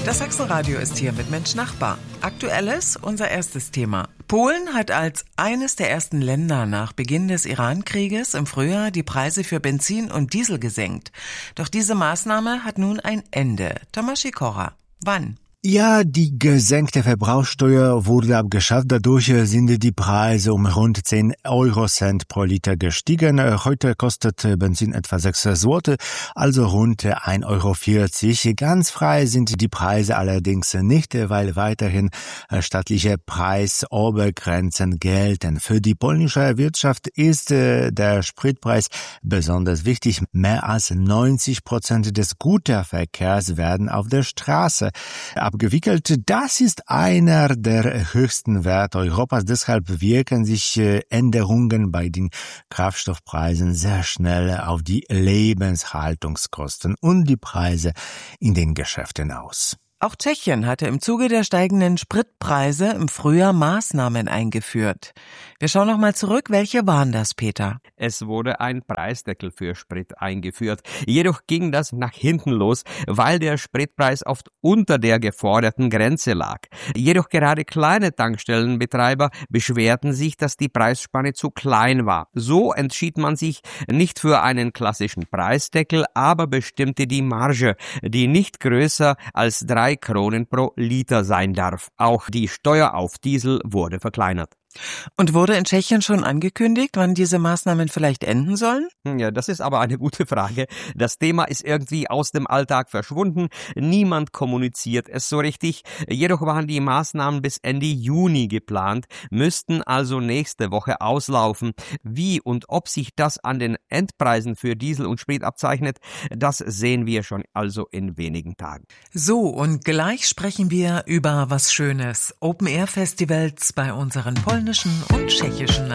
Das Sachsenradio ist hier mit Mensch Nachbar. Aktuelles, unser erstes Thema. Polen hat als eines der ersten Länder nach Beginn des Iran-Krieges im Frühjahr die Preise für Benzin und Diesel gesenkt. Doch diese Maßnahme hat nun ein Ende. Tomasz Sikora, wann? Ja, die gesenkte Verbrauchssteuer wurde abgeschafft. Dadurch sind die Preise um rund 10 Eurocent pro Liter gestiegen. Heute kostet Benzin etwa 6 Zloty, also rund 1,40 Euro. Ganz frei sind die Preise allerdings nicht, weil weiterhin staatliche Preisobergrenzen gelten. Für die polnische Wirtschaft ist der Spritpreis besonders wichtig. Mehr als 90% des Güterverkehrs werden auf der Straße abgewickelt. Das ist einer der höchsten Werte Europas. Deshalb wirken sich Änderungen bei den Kraftstoffpreisen sehr schnell auf die Lebenshaltungskosten und die Preise in den Geschäften aus. Auch Tschechien hatte im Zuge der steigenden Spritpreise im Frühjahr Maßnahmen eingeführt. Wir schauen noch mal zurück. Welche waren das, Peter? Es wurde ein Preisdeckel für Sprit eingeführt. Jedoch ging das nach hinten los, weil der Spritpreis oft unter der geforderten Grenze lag. Jedoch gerade kleine Tankstellenbetreiber beschwerten sich, dass die Preisspanne zu klein war. So entschied man sich nicht für einen klassischen Preisdeckel, aber bestimmte die Marge, die nicht größer als 3 Kronen pro Liter sein darf. Auch die Steuer auf Diesel wurde verkleinert. Und wurde in Tschechien schon angekündigt, wann diese Maßnahmen vielleicht enden sollen? Ja, das ist aber eine gute Frage. Das Thema ist irgendwie aus dem Alltag verschwunden. Niemand kommuniziert es so richtig. Jedoch waren die Maßnahmen bis Ende Juni geplant, müssten also nächste Woche auslaufen. Wie und ob sich das an den Endpreisen für Diesel und Sprit abzeichnet, das sehen wir schon also in wenigen Tagen. So, und gleich sprechen wir über was Schönes. Open-Air-Festivals bei unseren polnischen und tschechischen